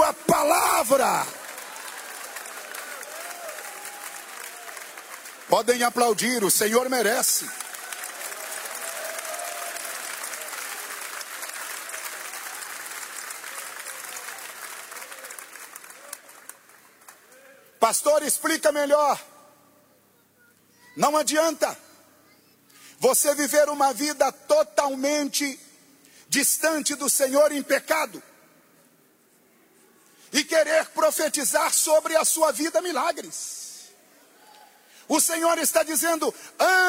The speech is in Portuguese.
a palavra. Podem aplaudir, o Senhor merece. Pastor, explica melhor. Não adianta você viver uma vida totalmente distante do Senhor em pecado e querer profetizar sobre a sua vida milagres. O Senhor está dizendo: